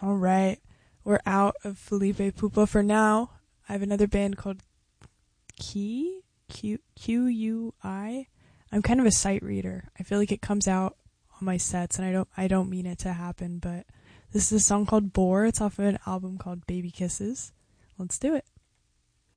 All right. We're out of Felipe Pupa for now. I have another band called QUI. I'm kind of a sight reader. I feel like it comes out on my sets, and I don't mean it to happen, but this is a song called Bore. It's off of an album called Baby Kisses. Let's do it.